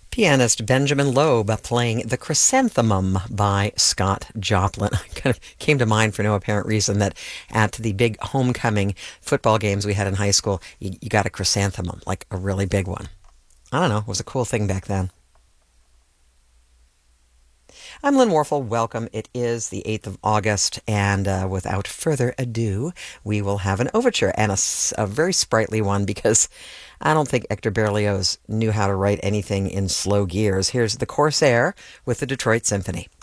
Pianist Benjamin Loeb playing The Chrysanthemum by Scott Joplin. Kind of came to mind for no apparent reason that at the big homecoming football games we had in high school, you got a chrysanthemum, like a really big one. I don't know, it was a cool thing back then. I'm Lynn Warfel. Welcome. It is the 8th of August, and without further ado, we will have an overture and a very sprightly one because I don't think Hector Berlioz knew how to write anything in slow gears. Here's The Corsair with the Detroit Symphony.